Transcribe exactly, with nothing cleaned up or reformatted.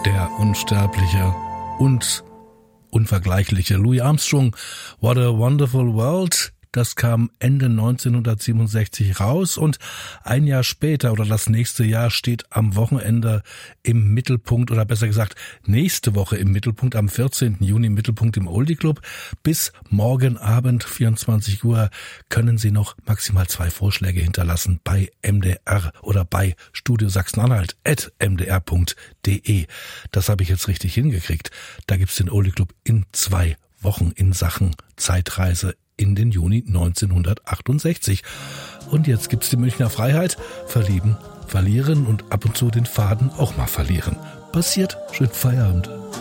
der unsterbliche und unvergleichliche Louis Armstrong, What a Wonderful World. Das kam Ende neunzehnhundertsiebenundsechzig raus und ein Jahr später oder das nächste Jahr steht am Wochenende im Mittelpunkt oder besser gesagt nächste Woche im Mittelpunkt, am vierzehnten Juni im Mittelpunkt im Oldie Club. Bis morgen Abend vierundzwanzig Uhr können Sie noch maximal zwei Vorschläge hinterlassen bei M D R oder bei Studio Sachsen-Anhalt at m d r punkt d e. Das habe ich jetzt richtig hingekriegt. Da gibt's den Oldie Club in zwei Wochen in Sachen Zeitreise in den Juni neunzehnhundertachtundsechzig. Und jetzt gibt's die Münchner Freiheit. Verlieben, verlieren und ab und zu den Faden auch mal verlieren. Passiert. Schönen Feierabend.